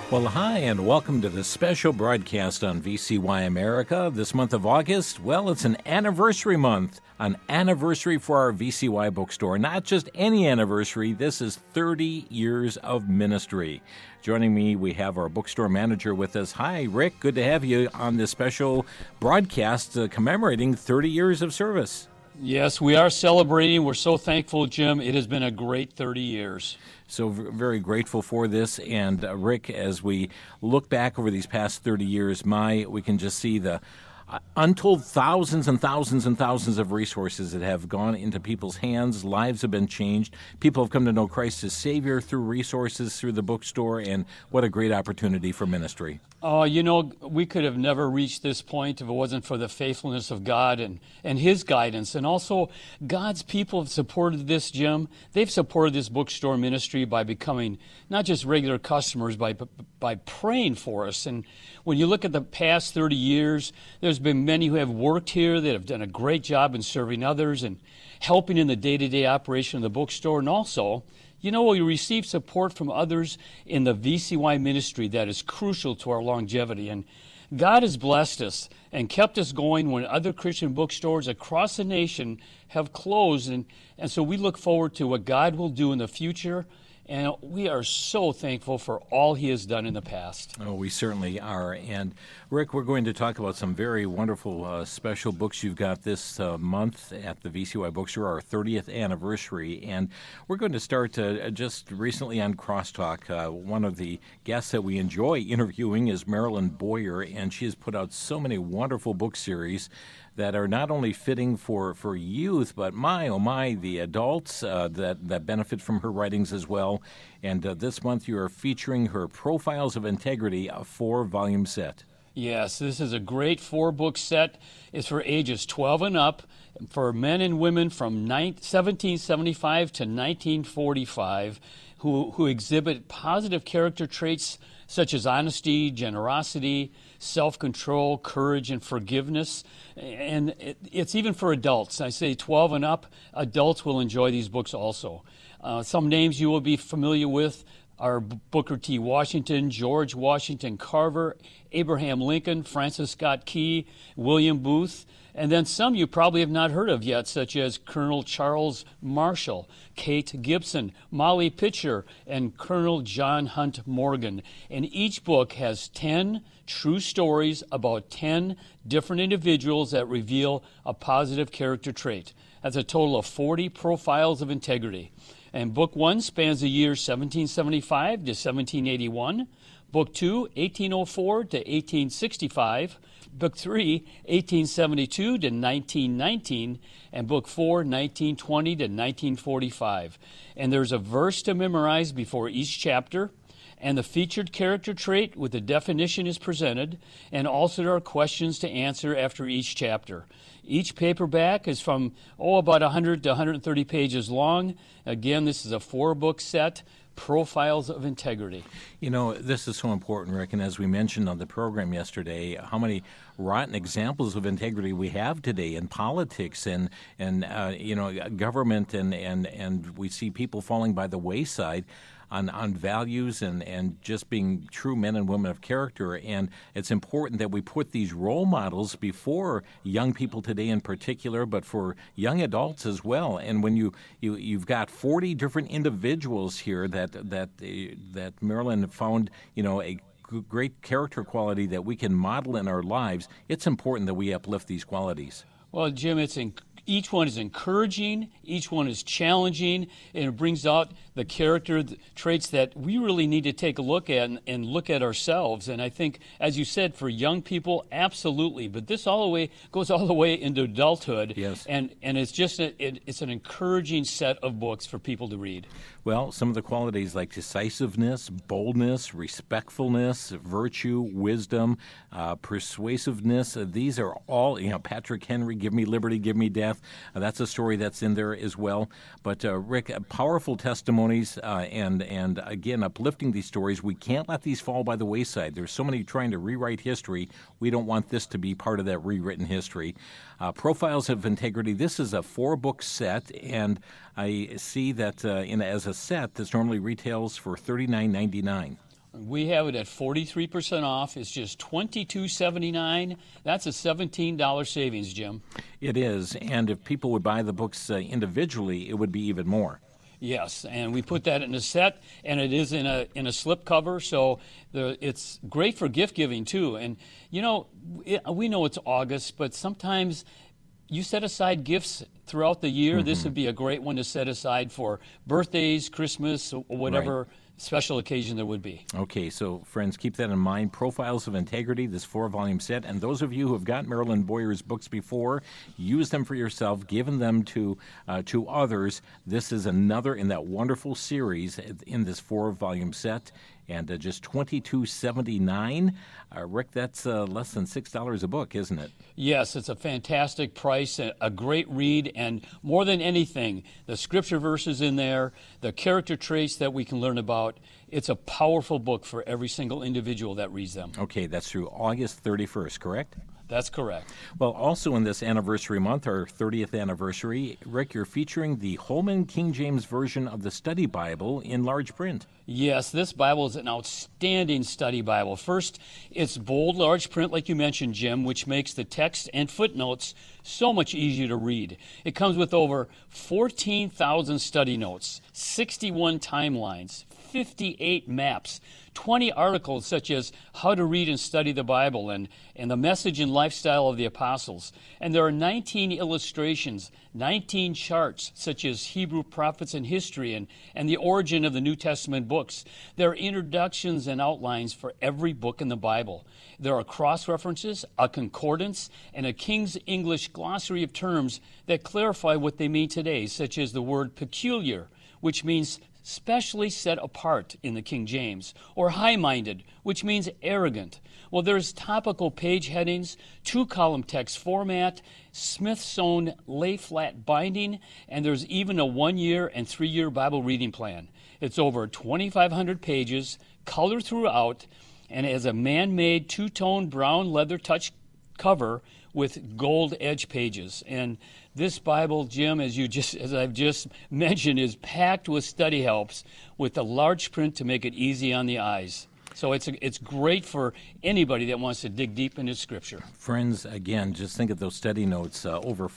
Well, hi, and welcome to this special broadcast on VCY America. This month of August, well, it's an anniversary month, an anniversary for our VCY bookstore. Not just any anniversary, this is 30 years of ministry. Joining me, we have our bookstore manager with us. Hi, Rick, good to have you on this special broadcast commemorating 30 years of service. Yes, we are celebrating. We're so thankful, Jim. It has been a great 30 years. So very grateful for this. And Rick, as we look back over these past 30 years, we can just see the untold thousands and thousands and thousands of resources that have gone into people's hands. Lives have been changed. People have come to know Christ as Savior through resources, through the bookstore, and what a great opportunity for ministry. We could have never reached this point if it wasn't for the faithfulness of God and His guidance. And also, God's people have supported this, Jim. They've supported this bookstore ministry by becoming not just regular customers, by praying for us. And when you look at the past 30 years, there's been many who have worked here that have done a great job in serving others and helping in the day-to-day operation of the bookstore. And also, we receive support from others in the VCY ministry that is crucial to our longevity. And God has blessed us and kept us going when other Christian bookstores across the nation have closed. And so we look forward to what God will do in the future. And we are so thankful for all He has done in the past. Oh, we certainly are. And, Rick, we're going to talk about some very wonderful special books you've got this month at the VCY Bookstore, our 30th anniversary. And we're going to start just recently on Crosstalk. One of the guests that we enjoy interviewing is Marilyn Boyer, and she has put out so many wonderful book series that are not only fitting for youth, but the adults that benefit from her writings as well. And this month you are featuring her Profiles of Integrity, a 4-volume set. Yes, this is a great 4-book set. It's for ages 12 and up, for men and women from 1775 to 1945 who exhibit positive character traits such as honesty, generosity, self-control, courage, and forgiveness. And it's even for adults. I say 12 and up, adults will enjoy these books also. Some names you will be familiar with are Booker T. Washington, George Washington Carver, Abraham Lincoln, Francis Scott Key, William Booth, and then some you probably have not heard of yet, such as Colonel Charles Marshall, Kate Gibson, Molly Pitcher, and Colonel John Hunt Morgan. And each book has 10 true stories about 10 different individuals that reveal a positive character trait. That's a total of 40 profiles of integrity. And Book 1 spans the years 1775 to 1781. Book 2, 1804 to 1865. Book 3, 1872 to 1919. And Book 4, 1920 to 1945. And there's a verse to memorize before each chapter. And the featured character trait with the definition is presented, and also there are questions to answer after each chapter. Each paperback is from, about 100 to 130 pages long. Again, this is a 4-book set, Profiles of Integrity. This is so important, Rick, and as we mentioned on the program yesterday, how many rotten examples of integrity we have today in politics and government, and we see people falling by the wayside on values and just being true men and women of character. And it's important that we put these role models before young people today in particular, but for young adults as well. And when you've got 40 different individuals here that Marilyn found, a great character quality that we can model in our lives, it's important that we uplift these qualities. Well, Jim, each one is encouraging, each one is challenging, and it brings out the character traits that we really need to take a look at and look at ourselves. And I think, as you said, for young people, absolutely. But this goes all the way into adulthood. Yes. And it's just it's an encouraging set of books for people to read. Well, some of the qualities like decisiveness, boldness, respectfulness, virtue, wisdom, persuasiveness, these are all, Patrick Henry, Give Me Liberty, Give Me Death. That's a story that's in there as well. But, Rick, powerful testimonies and again, uplifting these stories. We can't let these fall by the wayside. There's so many trying to rewrite history. We don't want this to be part of that rewritten history. Profiles of Integrity, this is a 4-book set, and I see that as a set, this normally retails for $39.99. We have it at 43% off. It's just $22.79. That's a $17 savings, Jim. It is, and if people would buy the books individually, it would be even more. Yes, and we put that in a set, and it is in a slip cover, so it's great for gift giving too. And you know, we know it's August, but sometimes you set aside gifts throughout the year. This would be a great one to set aside for birthdays, Christmas, or whatever special occasion there would be. Okay, so friends, keep that in mind. Profiles of Integrity, this 4-volume set. And those of you who have got Marilyn Boyer's books before, use them for yourself, given them to others. This is another in that wonderful series in this 4-volume set. And just $22.79. Rick, that's less than $6 a book, isn't it? Yes, it's a fantastic price, a great read, and more than anything, the scripture verses in there, the character traits that we can learn about. It's a powerful book for every single individual that reads them. Okay, that's through August 31st, correct? That's correct. Well, also in this anniversary month, our 30th anniversary, Rick, you're featuring the Holman King James Version of the Study Bible in large print. Yes, this Bible is an outstanding study Bible. First, it's bold, large print, like you mentioned, Jim, which makes the text and footnotes so much easier to read. It comes with over 14,000 study notes, 61 timelines, 58 maps, 20 articles such as How to Read and Study the Bible and the Message and Lifestyle of the Apostles. And there are 19 illustrations, 19 charts such as Hebrew prophets and history and the origin of the New Testament books. There are introductions and outlines for every book in the Bible. There are cross-references, a concordance, and a King's English glossary of terms that clarify what they mean today, such as the word peculiar, which means specially set apart in the King James, or high-minded, which means arrogant. Well, there's topical page headings, 2-column text format, Smithsonian lay-flat binding, and there's even a 1-year and 3-year Bible reading plan. It's over 2,500 pages, color throughout, and it has a man-made 2-tone brown leather touch cover with gold edge pages. And this Bible, Jim, as I've just mentioned, is packed with study helps with the large print to make it easy on the eyes. So it's great for anybody that wants to dig deep into Scripture. Friends, again, just think of those study notes, over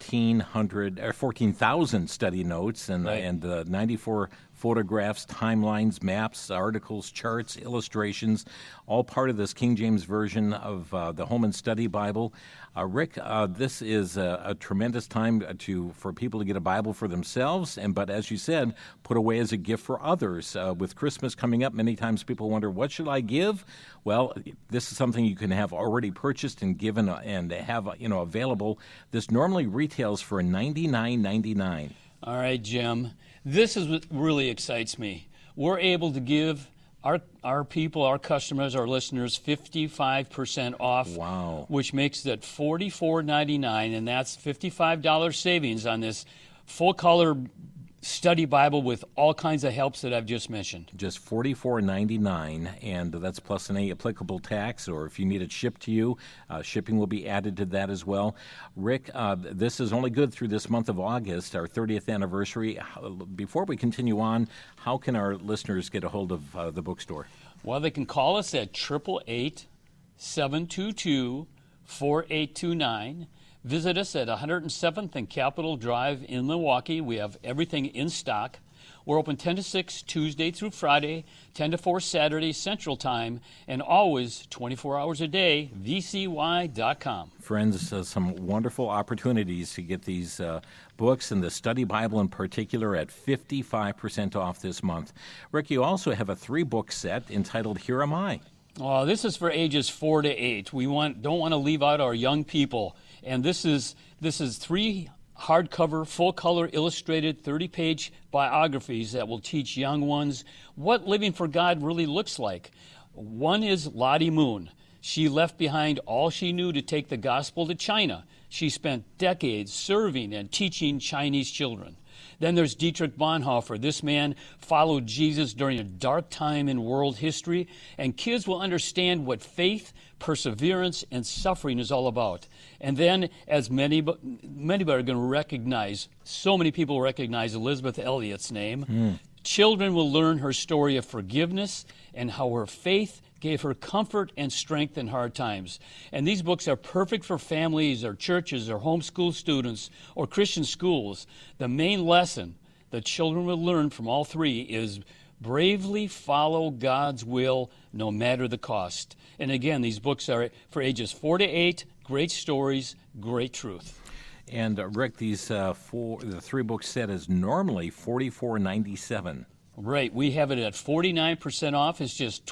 14,000 study notes and 94 photographs, timelines, maps, articles, charts, illustrations, all part of this King James Version of the Holman Study Bible. Rick, this is a tremendous time for people to get a Bible for themselves, but as you said, put away as a gift for others. With Christmas coming up, many times people wonder, what should I give? Well, this is something you can have already purchased and given and have available. This normally retails for $99.99. All right, Jim. This is what really excites me. We're able to give our people, our customers, our listeners 55% off. Wow. Which makes it $44.99, and that's $55 savings on this full-color study Bible with all kinds of helps that I've just mentioned. Just $44.99, and that's plus any applicable tax, or if you need it shipped to you, shipping will be added to that as well. Rick, this is only good through this month of August, our 30th anniversary. Before we continue on, how can our listeners get a hold of the bookstore? Well, they can call us at 888-722-4829. Visit us at 107th and Capitol Drive in Milwaukee. We have everything in stock. We're open 10 to 6 Tuesday through Friday, 10 to 4 Saturday Central Time, and always 24 hours a day, vcy.com. Friends, some wonderful opportunities to get these books and the Study Bible in particular at 55% off this month. Rick, you also have a 3-book set entitled Here Am I. Oh, this is for ages 4 to 8. We don't want to leave out our young people. And this is 3 hardcover, full-color, illustrated, 30-page biographies that will teach young ones what living for God really looks like. One is Lottie Moon. She left behind all she knew to take the gospel to China. She spent decades serving and teaching Chinese children. Then there's Dietrich Bonhoeffer. This man followed Jesus during a dark time in world history, and kids will understand what faith, perseverance, and suffering is all about. And then, as many are going to recognize, so many people recognize Elizabeth Elliot's name. Children will learn her story of forgiveness and how her faith gave her comfort and strength in hard times. And these books are perfect for families or churches or homeschool students or Christian schools. The main lesson that children will learn from all three is bravely follow God's will no matter the cost. And again, these books are for ages 4 to 8, great stories, great truth. And Rick, the 3-book set is normally $44.97. Right. We have it at 49% off. It's just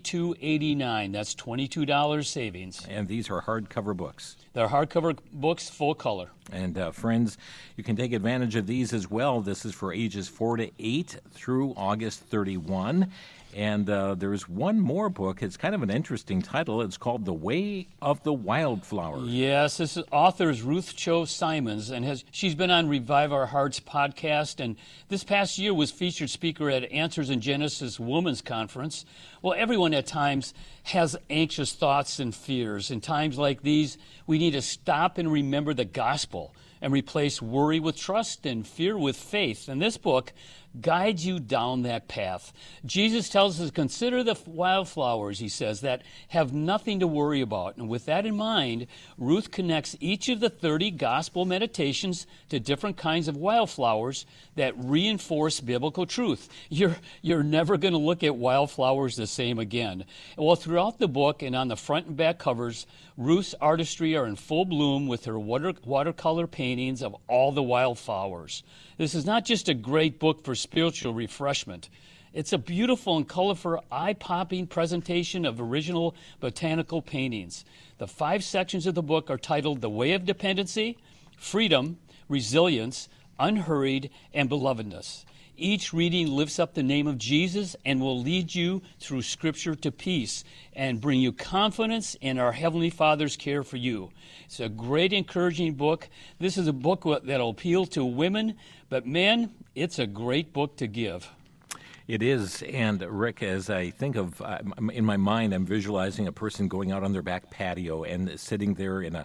$22.89. That's $22 savings. And these are hardcover books. They're hardcover books, full color. And friends, you can take advantage of these as well. This is for ages 4 to 8 through August 31. And there's one more book. It's kind of an interesting title. It's called The Way of the Wildflower. Yes, this author is Ruth Cho Simons, and she's been on Revive Our Hearts podcast, and this past year was featured speaker at Answers in Genesis Women's Conference. Well, everyone at times has anxious thoughts and fears. In times like these, we need to stop and remember the gospel and replace worry with trust and fear with faith. And this book guides you down that path. Jesus tells us to consider the wildflowers, he says, that have nothing to worry about. And with that in mind, Ruth connects each of the 30 gospel meditations to different kinds of wildflowers that reinforce biblical truth. You're never going to look at wildflowers the same again. Well, throughout the book and on the front and back covers, Ruth's artistry are in full bloom with her watercolor paintings of all the wildflowers. This is not just a great book for spiritual refreshment. It's a beautiful and colorful, eye-popping presentation of original botanical paintings. The 5 sections of the book are titled The Way of Dependency, Freedom, Resilience, Unhurried, and Belovedness. Each reading lifts up the name of Jesus and will lead you through Scripture to peace and bring you confidence in our Heavenly Father's care for you. It's a great, encouraging book. This is a book that will appeal to women, but men, it's a great book to give. It is, and Rick, as I think of, in my mind, I'm visualizing a person going out on their back patio and sitting there in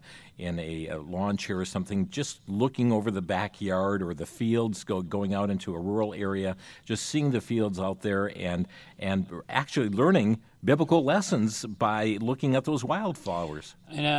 a lawn chair or something, just looking over the backyard or the fields, going out into a rural area, just seeing the fields out there and actually learning biblical lessons by looking at those wildflowers.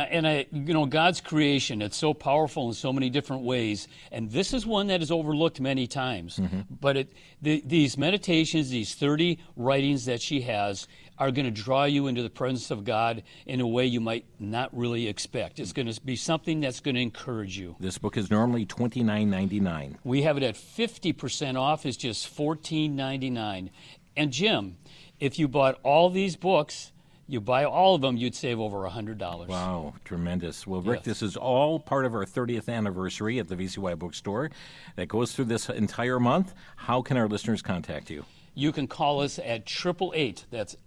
And God's creation, it's so powerful in so many different ways, and this is one that is overlooked many times. Mm-hmm. But these meditations, these 30 writings that she has, are going to draw you into the presence of God in a way you might not really expect. It's going to be something that's going to encourage you. This book is normally $29.99. We have it at 50% off. It's just $14.99. And Jim, if you bought all these books, you buy all of them, you'd save over $100. Wow, tremendous. Well, Rick, Yes. This is all part of our 30th anniversary at the VCY Bookstore that goes through this entire month. How can our listeners contact you? You can call us at 888, that's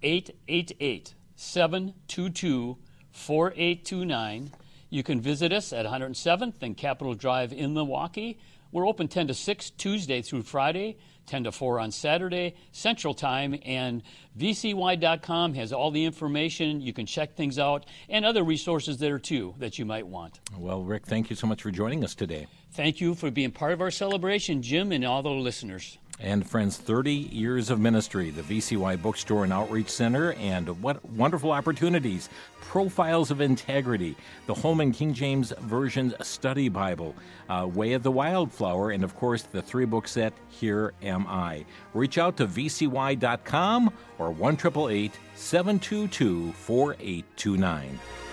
888-722-4829. You can visit us at 107th and Capitol Drive in Milwaukee. We're open 10 to 6 Tuesday through Friday, 10 to 4 on Saturday, Central Time, and VCY.com has all the information. You can check things out and other resources there, too, that you might want. Well, Rick, thank you so much for joining us today. Thank you for being part of our celebration, Jim, and all the listeners. And friends, 30 years of ministry, the VCY Bookstore and Outreach Center, and what wonderful opportunities. Profiles of Integrity, the Holman King James Version Study Bible, Way of the Wildflower, and of course the 3-book set, Here Am I. Reach out to vcy.com or 1-888-722-4829.